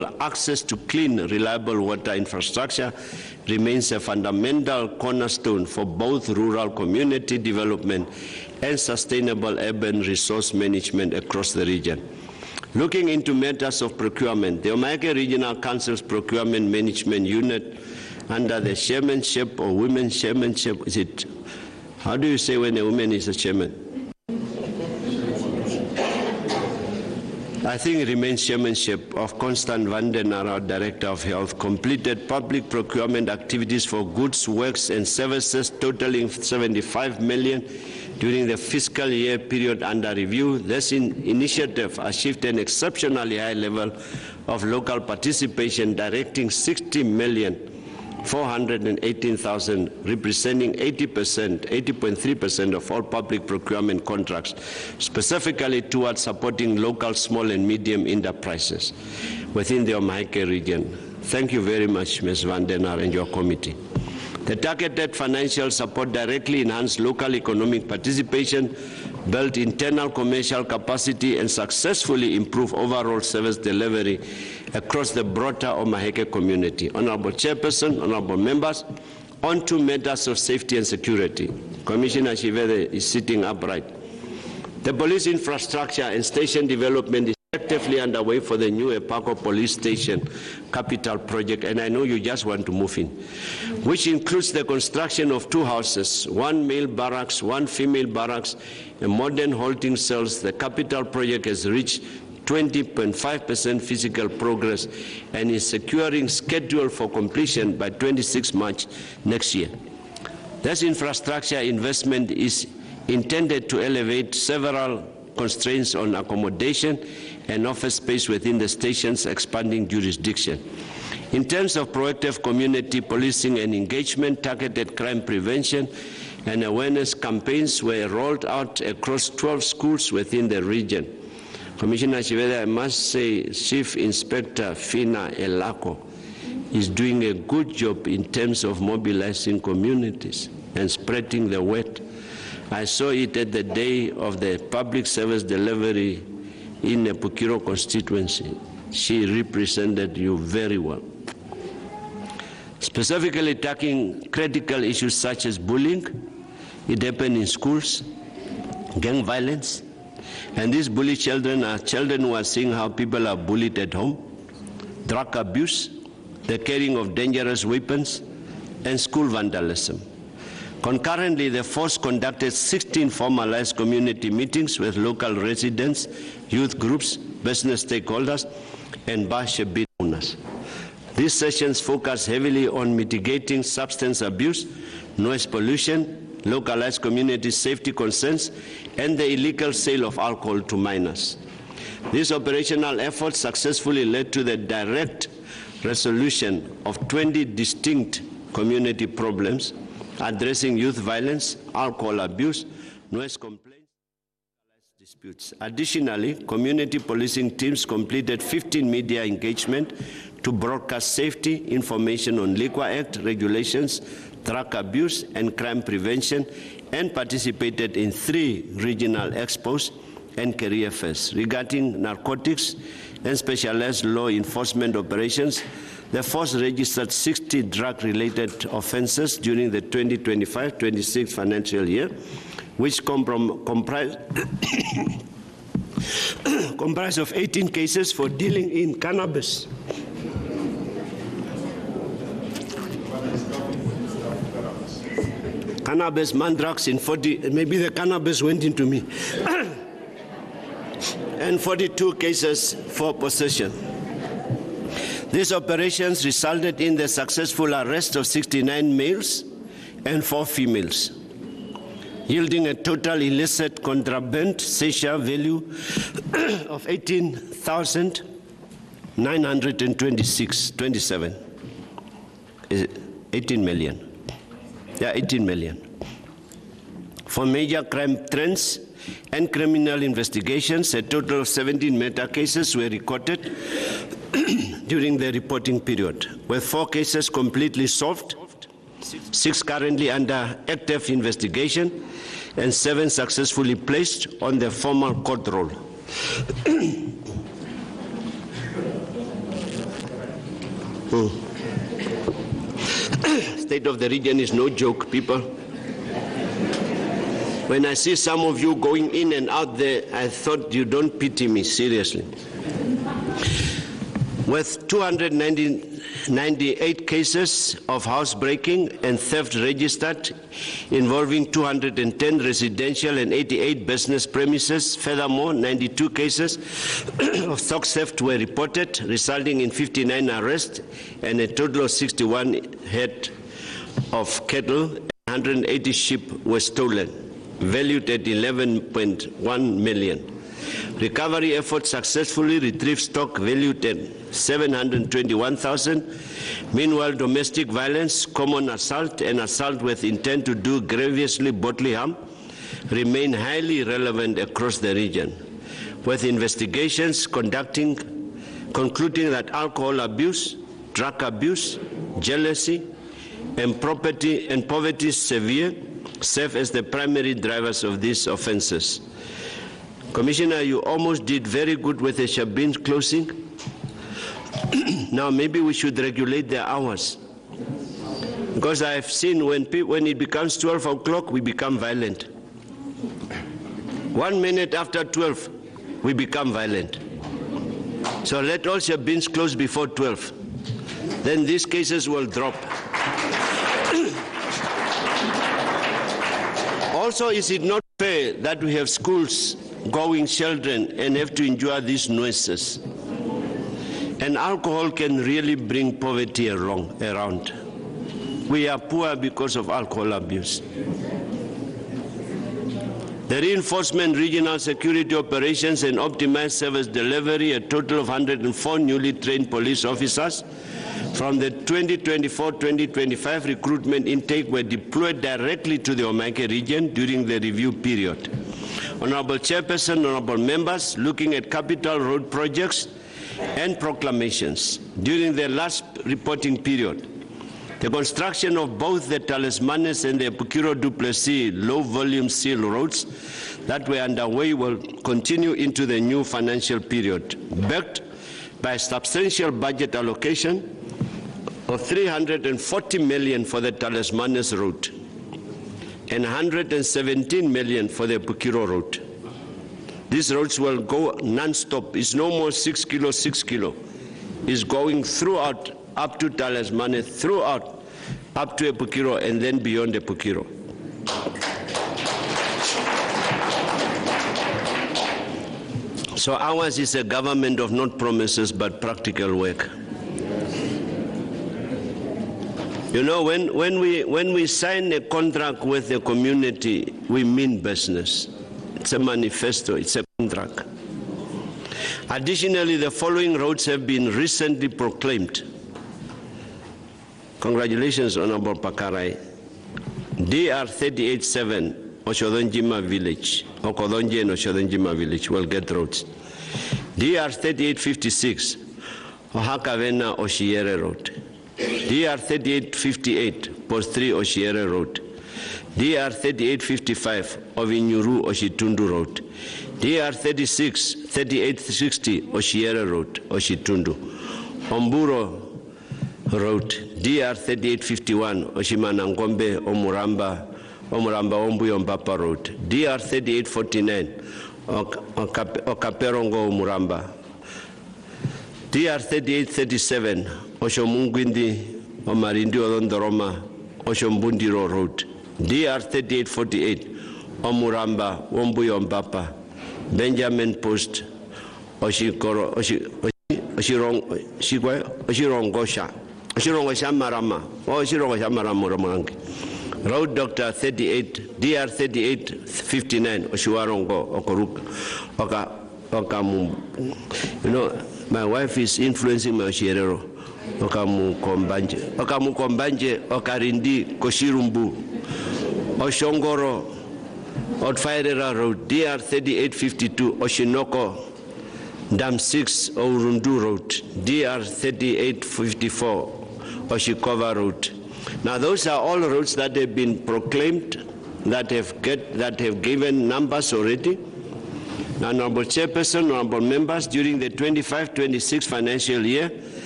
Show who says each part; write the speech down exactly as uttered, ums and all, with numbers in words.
Speaker 1: access to clean, reliable water infrastructure remains a fundamental cornerstone for both rural community development and sustainable urban resource management across the region. Looking into matters of procurement, the Omaheke Regional Council's Procurement Management Unit, under the chairmanship or women's chairmanship, is it, how do you say when a woman is a chairman? I think it remains chairmanship of Constant van den Nara, Director of Health, completed public procurement activities for goods, works and services totaling seventy-five million during the fiscal year period under review. This in initiative achieved an exceptionally high level of local participation, directing sixty million four hundred eighteen thousand, representing eighty percent, eighty point three percent of all public procurement contracts, specifically towards supporting local small and medium enterprises within the Omaheke region. Thank you very much, Miz van den Nara and your committee. The targeted financial support directly enhanced local economic participation, built internal commercial capacity, and successfully improved overall service delivery across the broader Omaheke community. Honorable Chairperson, honorable members, on to matters of safety and security. Commissioner Chivede is sitting upright. The police infrastructure and station development is actively underway for the new Epako Police Station capital project, and I know you just want to move in, which includes the construction of two houses, one male barracks, one female barracks, and modern holding cells. The capital project has reached twenty point five percent physical progress and is securing schedule for completion by twenty-sixth March next year. This infrastructure investment is intended to elevate several constraints on accommodation and office space within the station's expanding jurisdiction. In terms of proactive community policing and engagement, targeted crime prevention and awareness campaigns were rolled out across twelve schools within the region. Commissioner Chivede, I must say Chief Inspector Fina Elako is doing a good job in terms of mobilizing communities and spreading the word. I saw it at the day of the public service delivery in the Pukiro constituency. She represented you very well. Specifically tackling critical issues such as bullying, it happened in schools, gang violence, and these bullied children are children who are seeing how people are bullied at home, drug abuse, the carrying of dangerous weapons, and school vandalism. Concurrently, the force conducted sixteen formalized community meetings with local residents, youth groups, business stakeholders, and Bashe owners. These sessions focus heavily on mitigating substance abuse, noise pollution, localized community safety concerns, and the illegal sale of alcohol to minors. These operational efforts successfully led to the direct resolution of twenty distinct community problems, addressing youth violence, alcohol abuse, noise complaints, and disputes. Additionally, community policing teams completed fifteen media engagement to broadcast safety information on Liquor Act regulations, drug abuse, and crime prevention, and participated in three regional expos and career fairs. Regarding narcotics and specialized law enforcement operations, the force registered sixty drug-related offenses during the twenty twenty-five twenty-six financial year, which comprise comprise of eighteen cases for dealing in cannabis, cannabis, mandrakes in forty, maybe the cannabis went into me, and forty-two cases for possession. These operations resulted in the successful arrest of sixty-nine males and four females, yielding a total illicit contraband seizure value of eighteen thousand nine hundred twenty-six, twenty-seven. Is it eighteen million? Yeah, eighteen million. For major crime trends and criminal investigations, a total of seventeen meta cases were recorded during the reporting period, with four cases completely solved, six currently under active investigation, and seven successfully placed on the formal court roll. Hmm. State of the region is no joke, people. When I see some of you going in and out there, I thought you don't pity me, seriously. With two hundred ninety-eight cases of housebreaking and theft registered, involving two hundred ten residential and eighty-eight business premises. Furthermore, ninety-two cases of stock theft were reported, resulting in fifty-nine arrests and a total of sixty-one head of cattle. one hundred eighty sheep were stolen, valued at eleven point one million. Recovery efforts successfully retrieved stock valued at seven hundred twenty-one thousand. Meanwhile, domestic violence, common assault, and assault with intent to do grievously bodily harm remain highly relevant across the region, with investigations conducting, concluding that alcohol abuse, drug abuse, jealousy, and property and poverty severe serve as the primary drivers of these offenses. Commissioner, you almost did very good with the Shabin closing. Now maybe we should regulate their hours. Because I have seen when, when it becomes twelve o'clock, we become violent. One minute after twelve, we become violent. So let all Shabins close before twelve. Then these cases will drop. Also, is it not fair that we have schools going children and have to endure these noises? And alcohol can really bring poverty along, around. We are poor because of alcohol abuse. The reinforcement regional security operations and optimized service delivery, a total of one hundred four newly trained police officers from the twenty twenty-four twenty twenty-five recruitment intake were deployed directly to the Omake region during the review period. Honorable Chairperson, honorable members, looking at capital road projects and proclamations during the last reporting period, the construction of both the Talismanes and the Epukiro du Plessis low-volume seal roads that were underway will continue into the new financial period, backed by a substantial budget allocation of three hundred forty million dollars for the Talismanes road and one hundred seventeen million dollars for the Epukiro road. These roads will go non-stop. It's no more six kilo, six kilo. It's going throughout, up to Talismane, throughout, up to Epukiro, and then beyond Epukiro. So ours is a government of not promises but practical work. You know, when, when, we, when we sign a contract with the community, we mean business. It's a manifesto, it's a contract. Additionally, the following roads have been recently proclaimed. Congratulations, Honorable Pakarai. D R three eighty-seven, Oshodonjima Village, Okodonji and Oshodonjima Village will get roads. D R thirty-eight fifty-six, Ohakavena Oshiere Road. D R thirty-eight fifty-eight, Post three Oshiere Road. D R thirty-eight fifty-five, Ovinyuru Oshitundu Road. D R thirty-six thirty-eight sixty, Oshiere Road, Oshitundu. Omburo Road, D R thirty-eight fifty-one, Oshimanangombe, Omuramba, Omuramba Ombuyo Mpapa Road. D R thirty-eight forty-nine, Okaperongo Omuramba. D R thirty-eight thirty-seven, Oshomungwindi, Omarindi Odondoroma, Oshombundiro Road. D R thirty-eight forty-eight, Omuramba, Ombuyo Mpapa, Benjamin Post, Oshikoro, Oshirongosha, Oshirongosha Marama, Oshirongosha Maramurangi. Road Doctor thirty-eight, D R thirty-eight fifty-nine, Oshiwarongo, Okoruka, Oka, Okamu. You know, my wife is influencing my Oshirero, Okamu Kombanje, Okamu Kombanje, Okarindi, Koshirumbu, Oshongoro, Otfairera Road, D R thirty-eight fifty-two, Oshinoko, Dam six, Orundu Road, D R thirty-eight fifty-four, Oshikova Road. Now those are all roads that have been proclaimed, that have, get, that have given numbers already. Now, Honorable Chairperson, Honorable Members, during the twenty-five twenty-six financial year,